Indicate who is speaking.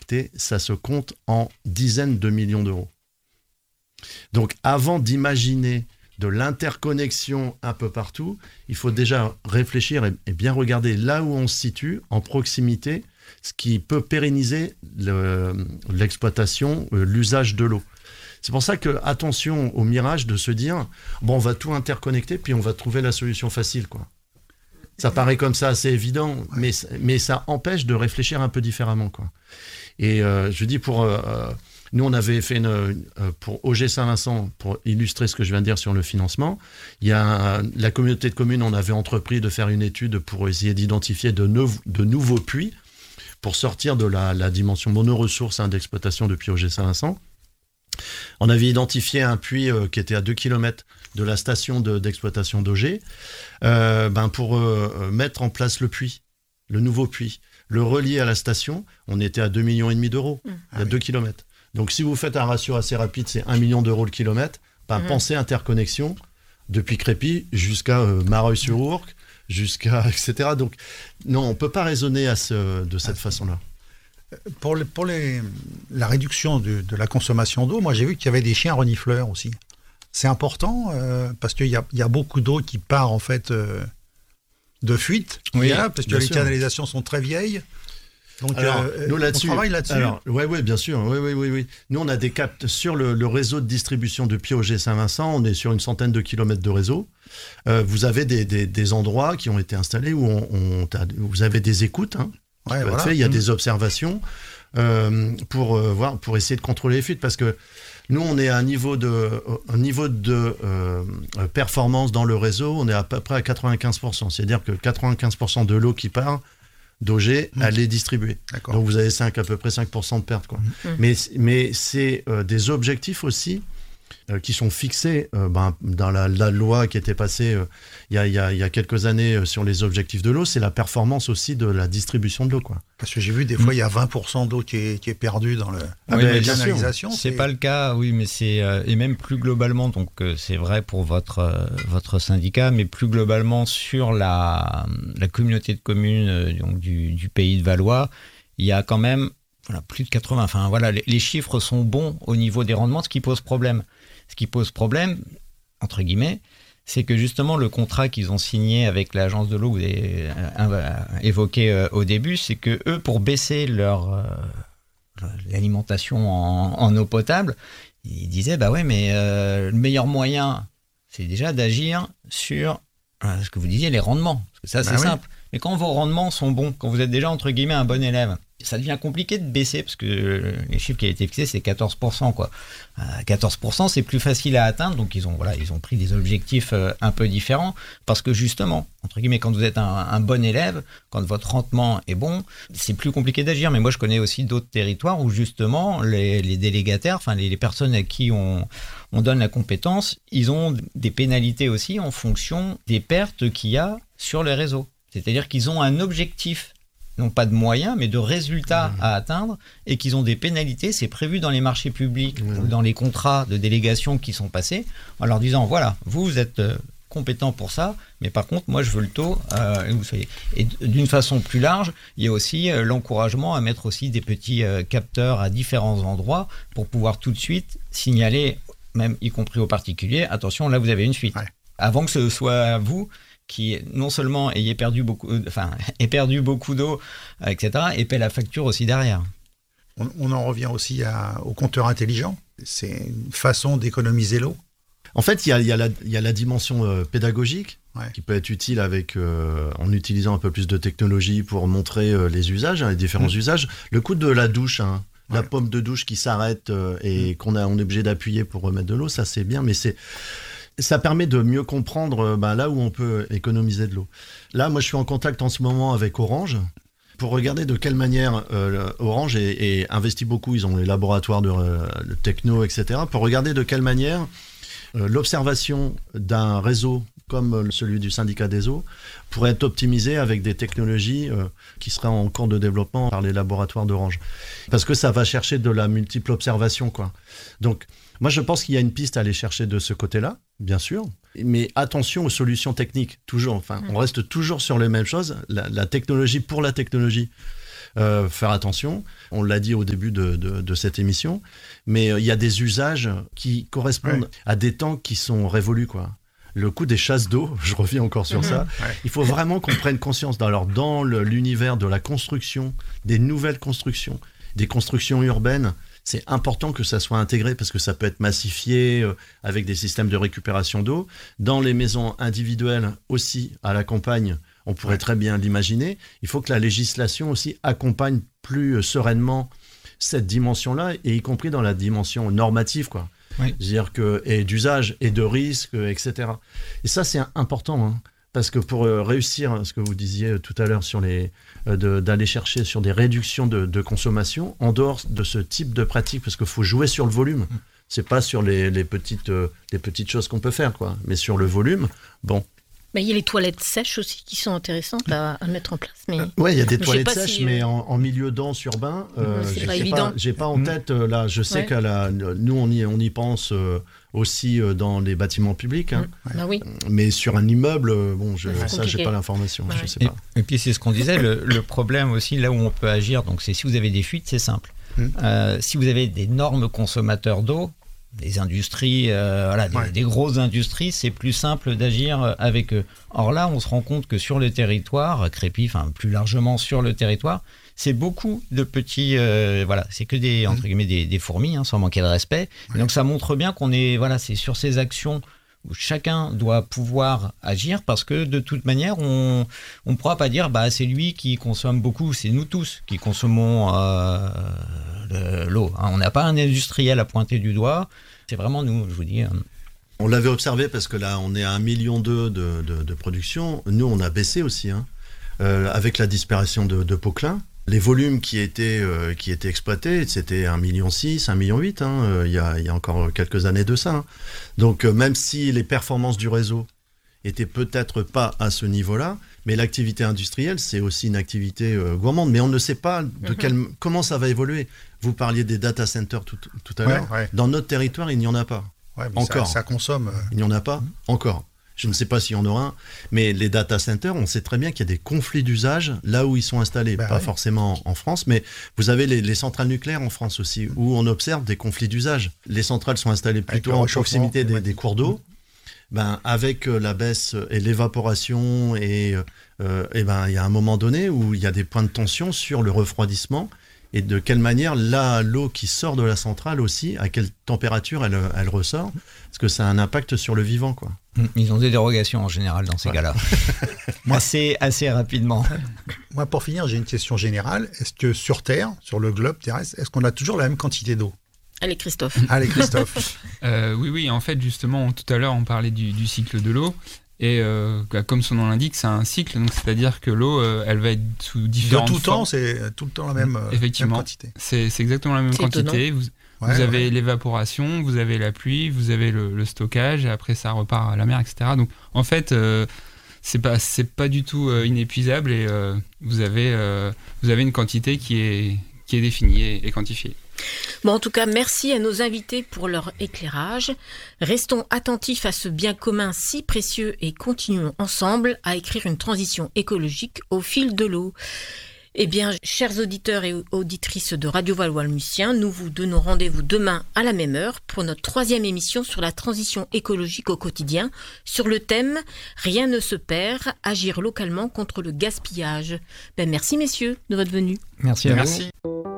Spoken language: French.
Speaker 1: interconnectés, ça se compte en dizaines de millions d'euros. Donc, avant d'imaginer de l'interconnexion un peu partout, il faut déjà réfléchir et bien regarder là où on se situe, en proximité, ce qui peut pérenniser l'exploitation, l'usage de l'eau. C'est pour ça que, attention au mirage de se dire, bon, on va tout interconnecter, puis on va trouver la solution facile, quoi. Ça paraît comme ça assez évident, mais ça empêche de réfléchir un peu différemment, quoi. Et je dis nous, on avait fait pour OG Saint-Vincent, pour illustrer ce que je viens de dire sur le financement, la communauté de communes, on avait entrepris de faire une étude pour essayer d'identifier de nouveaux puits pour sortir de la dimension monoressource d'exploitation depuis OG Saint-Vincent. On avait identifié un puits qui était à 2 km de la station d'exploitation d'OG pour mettre en place le puits, le nouveau puits. Le relier à la station, on était à 2,5 millions d'euros, à 2 km. Donc si vous faites un ratio assez rapide, c'est 1 million d'euros le kilomètre. Pensez interconnexion depuis Crépy jusqu'à Mareuil-sur-Ourcq, etc. Donc non, on ne peut pas raisonner de cette façon-là.
Speaker 2: Pour la réduction de la consommation d'eau, moi j'ai vu qu'il y avait des chiens renifleurs aussi. C'est important parce qu'il y a beaucoup d'eau qui part en fait de fuite, parce que les canalisations sont très vieilles. Donc
Speaker 1: nous, là-dessus,
Speaker 2: on travaille là-dessus.
Speaker 1: Oui, bien sûr. Oui. Nous, on a des capteurs sur le réseau de distribution depuis OG Saint-Vincent. On est sur une centaine de kilomètres de réseau. Vous avez des endroits qui ont été installés où vous avez des écoutes. Il y a des observations pour essayer de contrôler les fuites, parce que nous, on est à un niveau de performance dans le réseau, on est à peu près à 95%. C'est-à-dire que 95% de l'eau qui part d'OG, elle est distribuée. D'accord. Donc vous avez à peu près 5% de perte, quoi. Mais c'est des objectifs aussi qui sont fixés dans la loi qui était passée il y a quelques années sur les objectifs de l'eau. C'est la performance aussi de la distribution de l'eau, quoi.
Speaker 2: Parce que j'ai vu des fois il y a 20% d'eau qui est perdue dans la canalisation.
Speaker 3: C'est pas le cas, oui, mais c'est et même plus globalement, donc c'est vrai pour votre syndicat, mais plus globalement sur la communauté de communes donc du Pays de Valois, il y a quand même plus de 80. Enfin voilà, les chiffres sont bons au niveau des rendements. Ce qui pose problème, entre guillemets, c'est que justement le contrat qu'ils ont signé avec l'agence de l'eau, que vous avez évoqué au début, c'est que eux, pour baisser l'alimentation en eau potable, ils disaient mais le meilleur moyen, c'est déjà d'agir sur ce que vous disiez, les rendements. Parce que ça, c'est simple. Mais quand vos rendements sont bons, quand vous êtes déjà entre guillemets un bon élève, ça devient compliqué de baisser, parce que les chiffres qui ont été fixés, c'est 14%, quoi. 14%, c'est plus facile à atteindre, donc ils ont pris des objectifs un peu différents, parce que justement, entre guillemets, quand vous êtes un bon élève, quand votre rendement est bon, c'est plus compliqué d'agir. Mais moi, je connais aussi d'autres territoires où justement, les délégataires, enfin les personnes à qui on donne la compétence, ils ont des pénalités aussi en fonction des pertes qu'il y a sur les réseaux. C'est-à-dire qu'ils ont un objectif, non pas de moyens, mais de résultats à atteindre, et qu'ils ont des pénalités. C'est prévu dans les marchés publics ou dans les contrats de délégation qui sont passés, en leur disant, voilà, vous êtes compétent pour ça, mais par contre, moi, je veux le taux. Et d'une façon plus large, il y a aussi l'encouragement à mettre aussi des petits capteurs à différents endroits pour pouvoir tout de suite signaler, même y compris aux particuliers, attention, là, vous avez une fuite. Ouais. Avant que ce soit vous qui non seulement ait perdu beaucoup d'eau, etc., et paie la facture aussi derrière.
Speaker 2: On en revient aussi au compteur intelligent. C'est une façon d'économiser l'eau.
Speaker 1: En fait, il y a la dimension pédagogique qui peut être utile en utilisant un peu plus de technologie pour montrer les usages, les différents usages. Le coup de la douche, la pompe de douche qui s'arrête et on est obligé d'appuyer pour remettre de l'eau, ça c'est bien, mais ça permet de mieux comprendre là où on peut économiser de l'eau. Là, moi, je suis en contact en ce moment avec Orange pour regarder de quelle manière Orange est investi beaucoup. Ils ont les laboratoires de techno, etc. Pour regarder de quelle manière l'observation d'un réseau comme celui du syndicat des eaux pourrait être optimisée avec des technologies qui seraient en cours de développement par les laboratoires d'Orange. Parce que ça va chercher de la multiple observation, quoi. Donc, moi, je pense qu'il y a une piste à aller chercher de ce côté-là, bien sûr. Mais attention aux solutions techniques, toujours. Enfin, on reste toujours sur les mêmes choses. La technologie pour la technologie. faire attention. On l'a dit au début de cette émission, mais il y a des usages qui correspondent à des temps qui sont révolus, quoi. Le coup des chasses d'eau, je reviens encore sur ça. Il faut vraiment qu'on prenne conscience. Alors, dans l'univers de la construction, des nouvelles constructions, des constructions urbaines, c'est important que ça soit intégré parce que ça peut être massifié avec des systèmes de récupération d'eau. Dans les maisons individuelles aussi, à la campagne, on pourrait très bien l'imaginer. Il faut que la législation aussi accompagne plus sereinement cette dimension-là, et y compris dans la dimension normative, quoi. Oui. C'est-à-dire et d'usage et de risque, etc. Et ça, c'est important, hein, parce que pour réussir, ce que vous disiez tout à l'heure sur d'aller chercher sur des réductions de consommation, en dehors de ce type de pratique, parce qu'il faut jouer sur le volume. C'est pas sur les petites choses qu'on peut faire, quoi, mais sur le volume. Bon.
Speaker 4: Il y a les toilettes sèches aussi qui sont intéressantes à mettre en place.
Speaker 1: Oui, il y a des toilettes sèches, mais en milieu dense urbain,
Speaker 4: c'est pas évident.
Speaker 1: J'ai pas en tête, là, je sais nous, on y pense aussi dans les bâtiments publics. Hein.
Speaker 4: Oui.
Speaker 1: Mais sur un immeuble, ça, j'ai pas l'information. Je sais pas.
Speaker 3: Et puis, c'est ce qu'on disait, le problème aussi, là où on peut agir, donc c'est si vous avez des fuites, c'est simple. Si vous avez d'énormes consommateurs d'eau, des industries, des grosses industries, c'est plus simple d'agir avec eux. Or là, on se rend compte que sur le territoire, Crépy, plus largement sur le territoire, c'est beaucoup de petits, c'est que des, entre guillemets, des fourmis, sans manquer de respect. Et donc ça montre bien qu'on est, c'est sur ces actions où chacun doit pouvoir agir, parce que de toute manière, on ne pourra pas dire c'est lui qui consomme beaucoup, c'est nous tous qui consommons l'eau. On n'a pas un industriel à pointer du doigt, c'est vraiment nous, je vous dis.
Speaker 1: On l'avait observé parce que là, on est à 1,2 million de production. Nous, on a baissé aussi, avec la disparition de Poquelin. Les volumes qui étaient exploités, c'était 1,6 million, 1,8 million, il y a encore quelques années de ça. Hein. Donc, même si les performances du réseau étaient peut-être pas à ce niveau-là, mais l'activité industrielle, c'est aussi une activité gourmande. Mais on ne sait pas comment ça va évoluer. Vous parliez des data centers tout à l'heure. Ouais. Dans notre territoire, il n'y en a pas.
Speaker 2: Ouais, encore. Ça consomme.
Speaker 1: Il n'y en a pas encore. Je ne sais pas s'il y en aura un, mais les data centers, on sait très bien qu'il y a des conflits d'usage là où ils sont installés. Pas forcément en France, mais vous avez les centrales nucléaires en France aussi, où on observe des conflits d'usage. Les centrales sont installées plutôt en proximité des cours d'eau. Avec la baisse et l'évaporation, il y a un moment donné où il y a des points de tension sur le refroidissement. Et de quelle manière, l'eau qui sort de la centrale aussi, à quelle température elle ressort, parce que ça a un impact sur le vivant, quoi.
Speaker 3: Ils ont des dérogations en général dans ces cas-là. assez rapidement.
Speaker 2: Moi, pour finir, j'ai une question générale. Est-ce que sur Terre, sur le globe terrestre, est-ce qu'on a toujours la même quantité d'eau ?
Speaker 4: Allez, Christophe.
Speaker 5: Oui. En fait, justement, tout à l'heure, on parlait du cycle de l'eau. Et comme son nom l'indique, c'est un cycle, donc c'est-à-dire que l'eau, elle va être sous différentes formes.
Speaker 2: De tout temps, c'est tout le temps la même quantité.
Speaker 5: C'est exactement la même quantité. Vous avez l'évaporation, vous avez la pluie, vous avez le stockage, et après ça repart à la mer, etc. Donc en fait, c'est pas du tout inépuisable, et vous avez une quantité qui est définie et quantifiée.
Speaker 4: En tout cas, merci à nos invités pour leur éclairage. Restons attentifs à ce bien commun si précieux et continuons ensemble à écrire une transition écologique au fil de l'eau. Eh bien, chers auditeurs et auditrices de Radio Valois-le-Mucien, nous vous donnons rendez-vous demain à la même heure pour notre 3e émission sur la transition écologique au quotidien, sur le thème « Rien ne se perd, agir localement contre le gaspillage ». Merci messieurs de votre venue.
Speaker 3: Merci à vous.